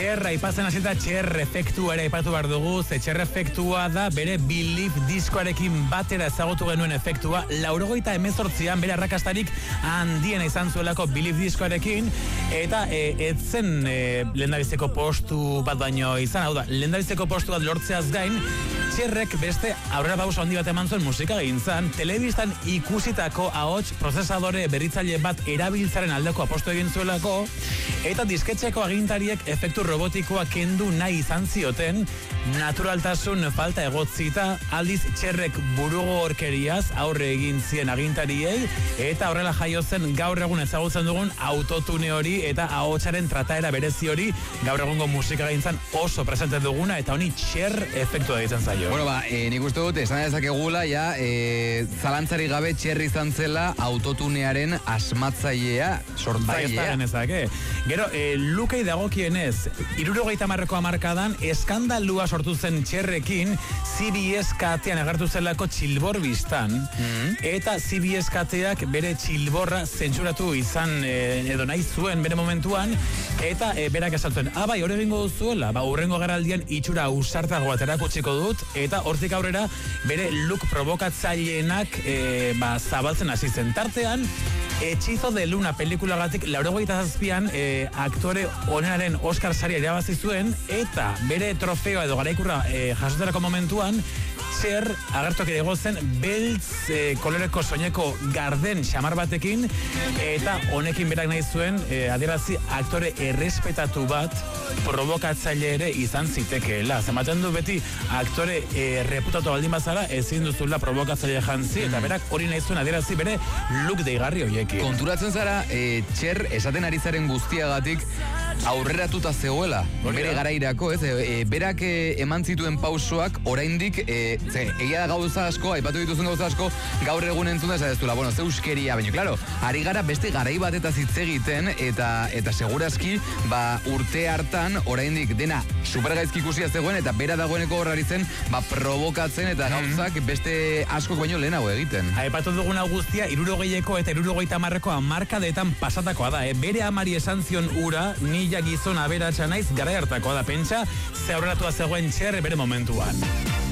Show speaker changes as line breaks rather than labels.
Cher aipatzen hasita Cher efektua ere aipatu behar dugu, ze Cher efektua da bere Believe diskoarekin batera ezagutu genuen efektua, 98an bere arrakastarik handiena izan zuelako Believe diskoarekin, eta etzen lehendabiziko postu bat baino izan, hau da, lehendabiziko postu bat lortzeaz gain, Cherrek beste aurrera pauso handi bat eman zuen musika gintzan, telebistan ikusitako ahots prozesadore berritzaile bat erabiltzaren aldeko apostu egin zuelako, eta disketxeko agintariek efektu robotikoa kendu nahi izan zioten, naturaltasun falta egotzita, aldiz Cherrek burugorkeriaz aurre egin zien agintariei, eta horrela jaio zen gaur egun ezagutzen dugun autotune hori eta ahotsaren trataera berezi hori gaur egungo musika gintzan oso presente duguna, eta honi Cher efektua egiten zaio.
Bueno, nik uste dut, esan dezakegula, ja, zalantzari gabe Cher izan zela autotunearen asmatzailea, sortzailea.
Gero, Lukei dagokienez, 70ko hamarkadan eskandalua sortu zen Cherrekin, CBS katean agertu zelako txilbor biztan, eta CBS kateak bere txilborra zentsuratu izan edo nahi zuen bere momentuan, eta berak esaltuen, bai, hori egingo duzuela, urrengo garaldian itxura ausartago bat erakutsiko dut, eta hortik aurrera bere look provokatzaileenak zabaltzen hasi zen. Tartean, Hechizo de Luna pelikulagatik 87an aktore onenaren Oscar saria irabazi zuen, eta bere trofeoa edo garaikurra jasoterako momentuan Cher agertoki dago zen beltz koloreko soineko garden xamar batekin, eta honekin berak nahi zuen adierazi aktore errespetatu bat provokatzaile ere izan zitekeela. Zematen du beti aktore reputatu baldin bazara ezin duzula provokatzaile jantzi, eta berak hori nahi zuen adierazi bere look deigarri horiekin.
Konturatzen zara, Cher esaten ari zaren guztiagatik aurreratuta zegoela, bere garairako, ez? Berak eman zituen pausoak oraindik, egia da gauza asko, aipatu dituzun gauza asko, gaur egun entzun da esateztula, bueno, zeuskeria, baina, klaro, ari gara beste garai batetaz hitz egiten, eta segurazki, urte hartan, oraindik dena supergaizki ikusia zegoen, eta bera dagoeneko horrari zen, provokatzen eta gauzak beste askok baino lehenago egiten.
Aipatu duguna guztia, 60ko eta 70ko hamarkadetan pasatakoa da, bere amari esan zion ura, ni gizon aberatsa naiz garai hartakoa da, pentsa, ze aurreratua zegoen Cher bere momentuan.